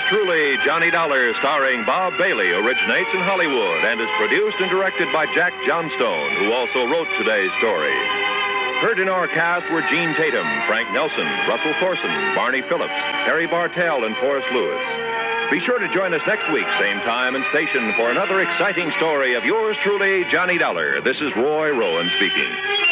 truly, Johnny Dollar, starring Bob Bailey, originates in Hollywood and is produced and directed by Jack Johnstone, who also wrote today's story. Heard in our cast were Gene Tatum, Frank Nelson, Russell Thorson, Barney Phillips, Harry Bartell, and Forrest Lewis. Be sure to join us next week, same time and station, for another exciting story of yours truly, Johnny Dollar. This is Roy Rowan speaking.